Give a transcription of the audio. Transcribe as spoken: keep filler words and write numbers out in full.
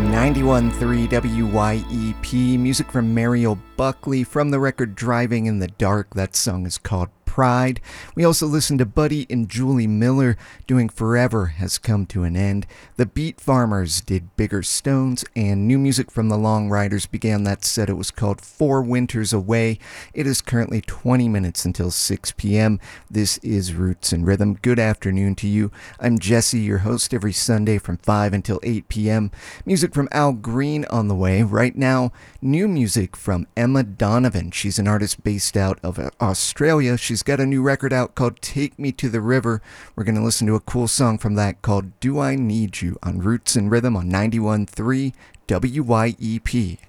ninety-one point three W Y E P, music from Mariel Buckley from the record Driving in the Dark. That song is called Pride. We also listened to Buddy and Julie Miller doing Forever Has Come to an End. The Beat Farmers did Bigger Stones, and new music from the Long Riders began that set. It was called Four Winters Away. It is currently twenty minutes until six p.m. This is Roots and Rhythm. Good afternoon to you. I'm Jesse, your host every Sunday from five until eight p.m. Music from Al Green on the way. Right now, new music from Emma Donovan. She's an artist based out of Australia. She's got a new record out called Take Me to the River. We're going to listen to a cool song from that called Do I Need You on Roots and Rhythm on ninety-one point three W Y E P.